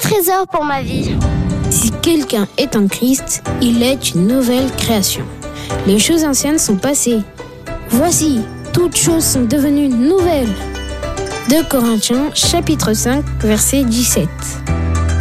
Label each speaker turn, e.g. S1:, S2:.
S1: trésor pour ma vie.
S2: Si quelqu'un est en Christ, il est une nouvelle création. Les choses anciennes sont passées. Voici, toutes choses sont devenues nouvelles. 2 Corinthiens, chapitre 5, verset 17.